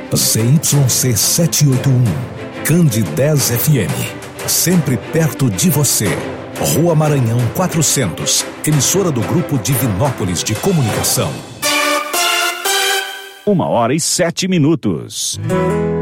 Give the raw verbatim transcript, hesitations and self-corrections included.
C Y C setecentos e oitenta e um, Cande dez F M, sempre perto de você. Rua Maranhão quatrocentos, emissora do Grupo Divinópolis de Comunicação. Uma hora e sete minutos.